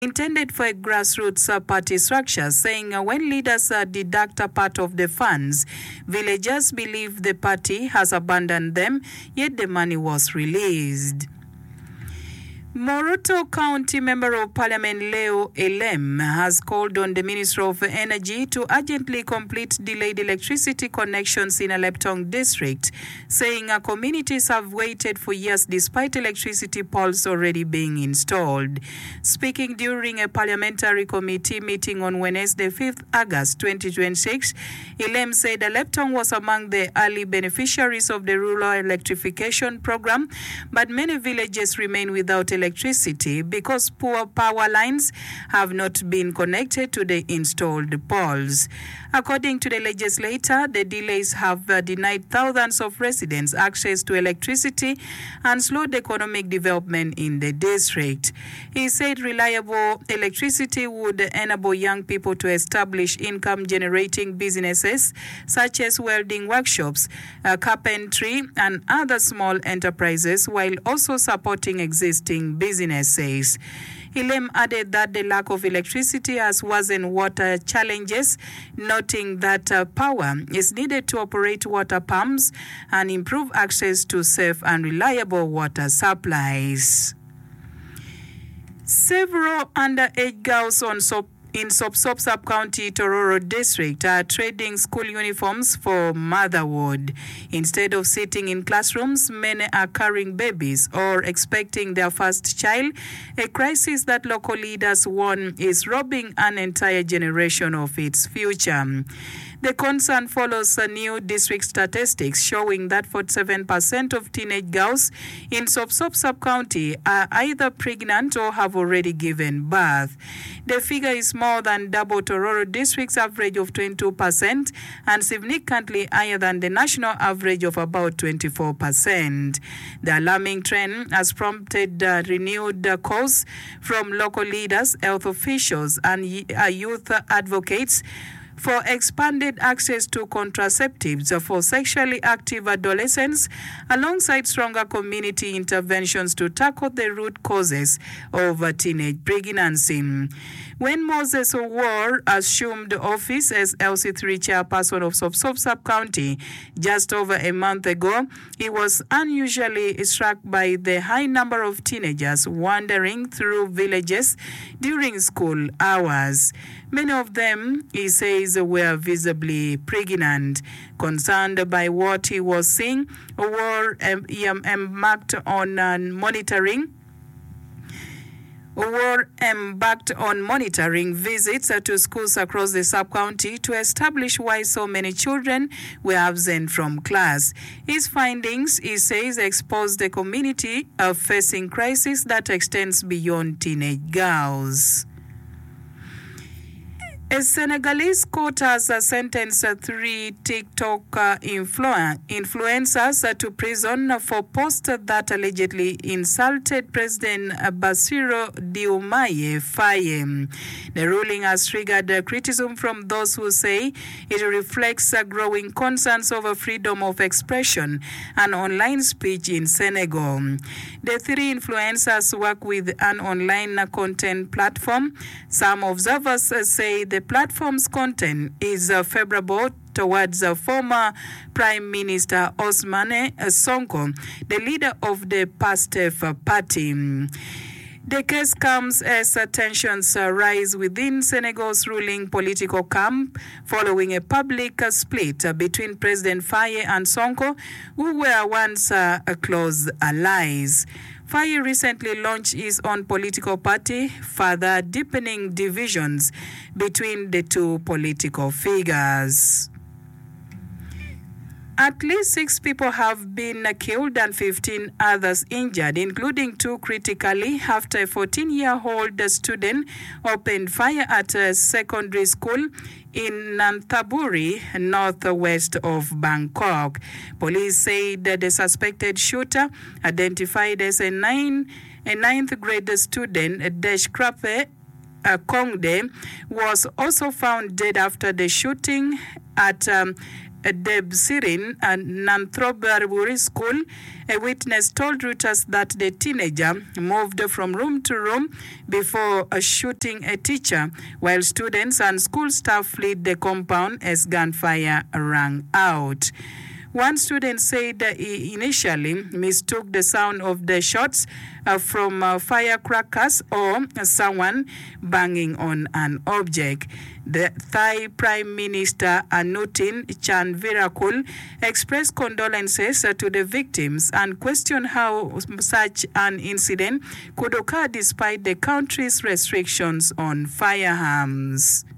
intended for a grassroots party structure, saying when leaders deduct a part of the funds, villagers believe the party has abandoned them, yet the money was released. Moroto County Member of Parliament Leo Elem has called on the Minister of Energy to urgently complete delayed electricity connections in Aleptong district, saying communities have waited for years despite electricity poles already being installed. Speaking during a parliamentary committee meeting on Wednesday, 5th August 2026, Elem said Aleptong was among the early beneficiaries of the rural electrification program, but many villages remain without electricity because poor power lines have not been connected to the installed poles. According to the legislator, the delays have denied thousands of residents access to electricity and slowed economic development in the district. He said reliable electricity would enable young people to establish income-generating businesses such as welding workshops, carpentry, and other small enterprises, while also supporting existing businesses. Elem added that the lack of electricity has worsened water challenges, noting that power is needed to operate water pumps and improve access to safe and reliable water supplies. Several underage girls in Sopsop Sub-County, Tororo District are trading school uniforms for motherhood. Instead of sitting in classrooms, many are carrying babies or expecting their first child, a crisis that local leaders warn is robbing an entire generation of its future. The concern follows new district statistics showing that 47% of teenage girls in Sopsop Sub-County are either pregnant or have already given birth. The figure is more than double Tororo District's average of 22% and significantly higher than the national average of about 24%. The alarming trend has prompted renewed calls from local leaders, health officials, and youth advocates for expanded access to contraceptives for sexually active adolescents, alongside stronger community interventions to tackle the root causes of teenage pregnancy. When Moses Owor assumed office as LC3 chairperson of Sopsop Sub-County just over a month ago, he was unusually struck by the high number of teenagers wandering through villages during school hours. Many of them, he says, were visibly pregnant. Concerned by what he was seeing, Owor embarked on monitoring visits to schools across the sub-county to establish why so many children were absent from class. His findings, he says, exposed the community facing crisis that extends beyond teenage girls. A Senegalese court has sentenced 3 TikTok influencers to prison for posts that allegedly insulted President Bassirou Diomaye Faye. The ruling has triggered criticism from those who say it reflects growing concerns over freedom of expression and online speech in Senegal. The 3 influencers work with an online content platform. Some observers say the platform's content is favorable towards former Prime Minister Ousmane Sonko, the leader of the PASTEF party. The case comes as tensions rise within Senegal's ruling political camp following a public split between President Faye and Sonko, who were once close allies. Faye recently launched his own political party, further deepening divisions between the two political figures. At least 6 people have been killed and 15 others injured, including 2 critically, after a 14-year-old student opened fire at a secondary school in Nanthaburi, northwest of Bangkok. Police said that the suspected shooter, identified as a ninth grade student, Deshkrape Kongde, was also found dead after the shooting at Deb Sirin and Nanthrobari School, a witness told Reuters that the teenager moved from room to room before shooting a teacher, while students and school staff fled the compound as gunfire rang out. One student said he initially mistook the sound of the shots from firecrackers or someone banging on an object. The Thai Prime Minister Anutin Chanvirakul expressed condolences to the victims and questioned how such an incident could occur despite the country's restrictions on firearms.